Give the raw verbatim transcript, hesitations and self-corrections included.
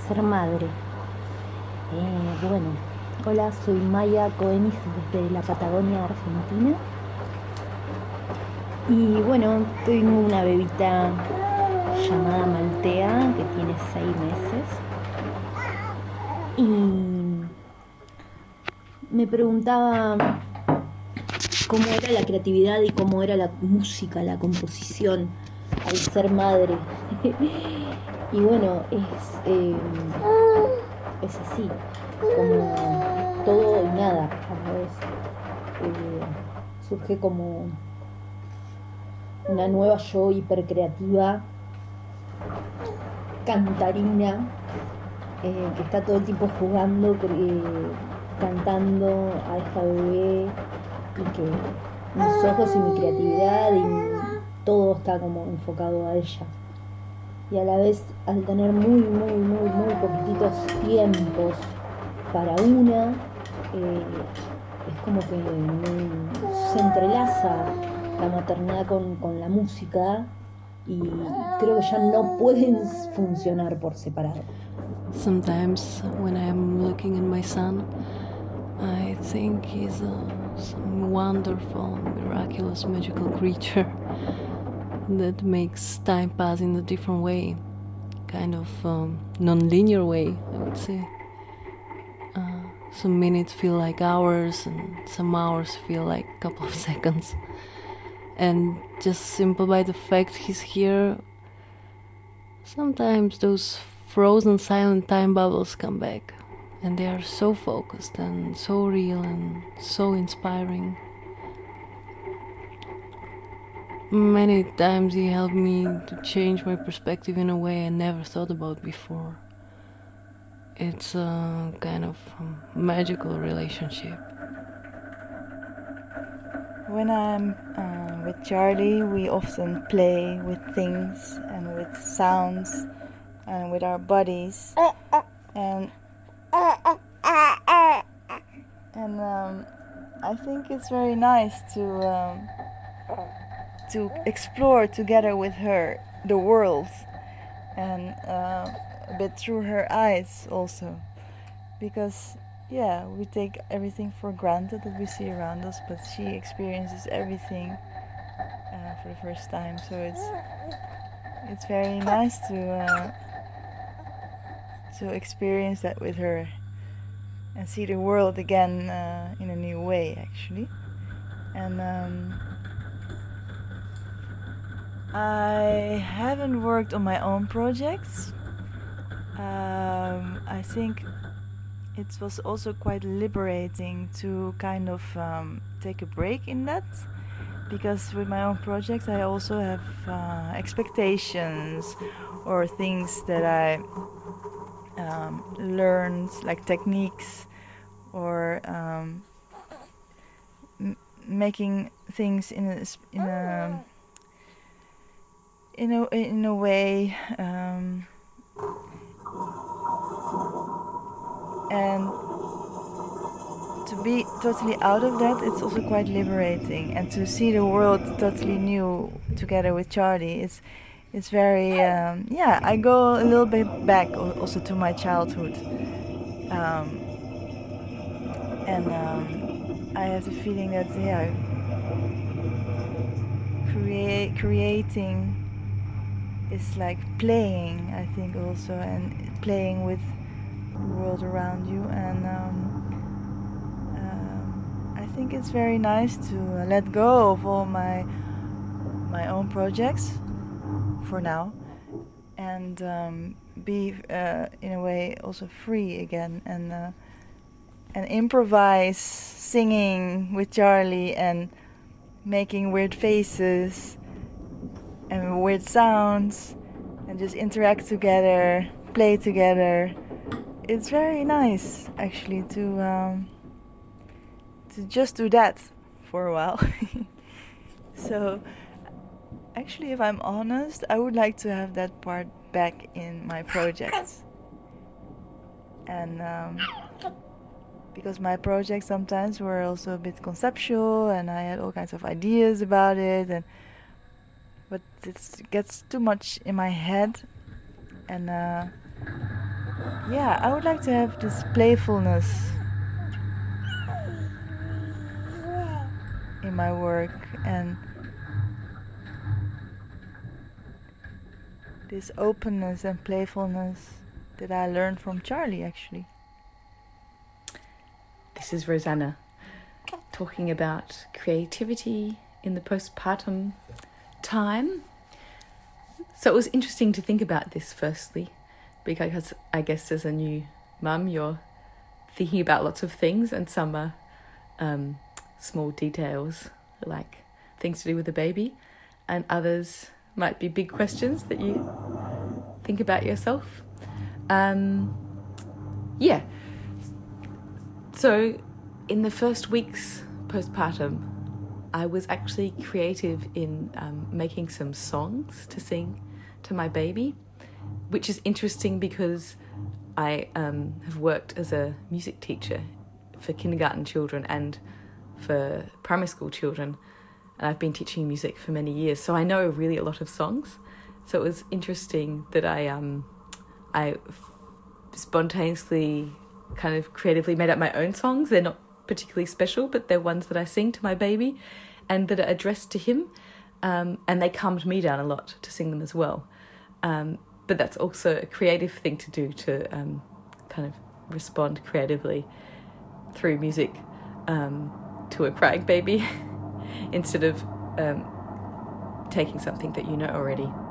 ser madre. Eh, bueno, hola, soy Maya Koenig desde la Patagonia, Argentina. Y bueno, tengo una bebita llamada Maltea que tiene seis meses. Y me preguntaba cómo era la creatividad y cómo era la música, la composición al ser madre. Y bueno, es, eh, es así, como todo y nada a la vez. Eh, surge como una nueva yo hipercreativa, cantarina, eh, que está todo el tiempo jugando, eh, cantando a esta bebé, y que mis ojos y mi creatividad y mi- todo está como enfocado a ella. Y a la vez, al tener muy, muy, muy, muy poquititos tiempos para una, eh, es como que me- se entrelaza la maternidad con, con la música, y creo que ya no pueden funcionar por separado. Sometimes when I'm looking at my son, I think he's a, some wonderful, miraculous, magical creature that makes time pass in a different way, kind of um, non-linear way, I would say. Uh, some minutes feel like hours and some hours feel like a couple of seconds. And just simple by the fact he's here, sometimes those frozen silent time bubbles come back. And they are so focused and so real and so inspiring. Many times he helped me to change my perspective in a way I never thought about before. It's a kind of um, magical relationship. When I'm uh, with Charlie, we often play with things and with sounds and with our bodies. And and um, I think it's very nice to um, to explore together with her the world, and uh, a bit through her eyes also, because yeah, we take everything for granted that we see around us, but she experiences everything uh, for the first time. So it's it's very nice to uh, to experience that with her and see the world again uh, in a new way, actually. And um, I haven't worked on my own projects. Um, I think it was also quite liberating to kind of um, take a break in that, because with my own projects I also have uh, expectations or things that I um, learned, like techniques, or um, m- making things in a in a in a in a way, um, and to be totally out of that, it's also quite liberating, and to see the world totally new together with Charlie, it's it's very um, yeah. I go a little bit back also to my childhood, um, and um, I have the feeling that yeah, create creating is like playing, I think also, and playing with the world around you, and. Um, Um, I think it's very nice to uh, let go of all my my own projects for now, and um, be uh, in a way also free again, and uh, and improvise, singing with Charlie, and making weird faces and weird sounds, and just interact together, play together. It's very nice actually to. Um, to just do that for a while. So actually, if I'm honest, I would like to have that part back in my projects, and um, because my projects sometimes were also a bit conceptual, and I had all kinds of ideas about it, and but it gets too much in my head, and uh, yeah, I would like to have this playfulness in my work, and this openness and playfulness that I learned from Charlie, actually. This is Rosanna talking about creativity in the postpartum time. So it was interesting to think about this firstly, because I guess as a new mum, you're thinking about lots of things, and some are um, small details, like things to do with the baby, and others might be big questions that you think about yourself. Um, yeah. So in the first weeks postpartum, I was actually creative in um, making some songs to sing to my baby, which is interesting because I um, have worked as a music teacher for kindergarten children and for primary school children, and I've been teaching music for many years, so I know really a lot of songs. So it was interesting that I um, I spontaneously kind of creatively made up my own songs. They're not particularly special, but they're ones that I sing to my baby and that are addressed to him, um, and they calmed me down a lot to sing them as well. Um, but that's also a creative thing to do, to um, kind of respond creatively through music um, to a crying baby instead of um, taking something that you know already.